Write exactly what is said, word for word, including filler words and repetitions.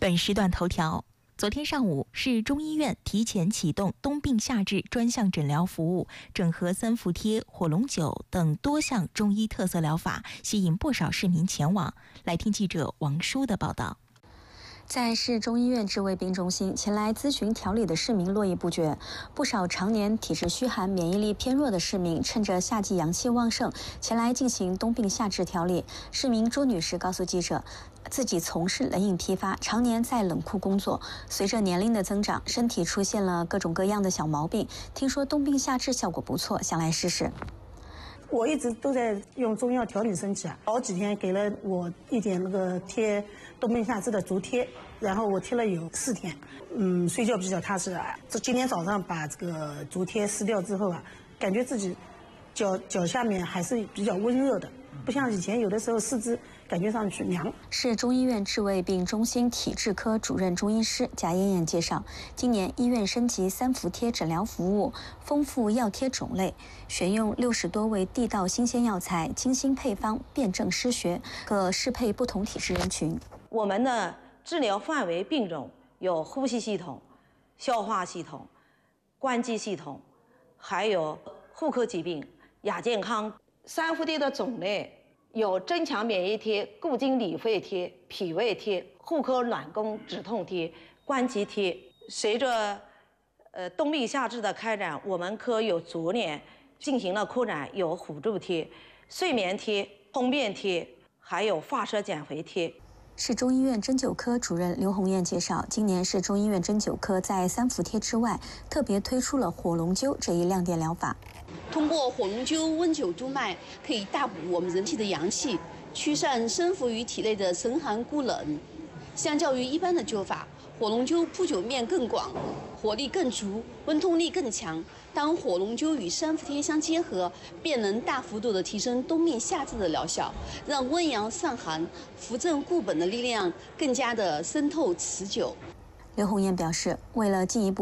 本时段头条。昨天上午，市中医院提前启动冬病夏治专项诊疗服务，整合三伏贴、火龙灸等多项中医特色疗法，吸引不少市民前往。来听记者王舒的报道。 在市中医院治胃病中心，前来咨询调理的市民络绎不绝。不少常年体质虚寒、免疫力偏弱的市民，趁着夏季阳气旺盛，前来进行冬病夏治调理。市民朱女士告诉记者，自己从事冷饮批发，常年在冷库工作，随着年龄的增长，身体出现了各种各样的小毛病。听说冬病夏治效果不错，想来试试。 我一直都在用中药调理身体啊，好几天给了我一点那个贴冬病夏治的足贴，然后我贴了有四天，嗯，睡觉比较踏实啊。这今天早上把这个足贴撕掉之后啊，感觉自己脚脚下面还是比较温热的，不像以前有的时候四肢感觉上去凉。 市中医院治胃病中心体质科主任中医师贾艳艳介绍，今年医院升级三伏贴诊疗服务，丰富药贴种类，选用六十多味地道新鲜药材，精心配方，辨证施学，可适配不同体质人群。 我们的治疗范围病种有呼吸系统、消化系统、关节系统，还有妇科疾病、亚健康。三伏贴的种类有增强免疫贴、固精理肺贴、脾胃贴、妇科暖宫止痛贴、关节贴。随着呃冬病夏治的开展，我们科有逐年进行了扩展，有辅助贴、睡眠贴、通便贴，还有发射减肥贴。 市中医院针灸科主任刘红艳介绍，今年市中医院针灸科在三伏贴之外，特别推出了火龙灸这一亮点疗法。 通过火龙灸温灸督脉，可以大补我们人体的阳气，驱散深伏于体内的神寒孤冷。相较于一般的灸法，火龙灸铺灸面更广，火力更足，温通力更强。当火龙灸与三伏贴相结合，便能大幅度的提升冬病夏治的疗效，让温阳散寒、扶正固本的力量更加的渗透持久。 刘红艳表示，为了进一步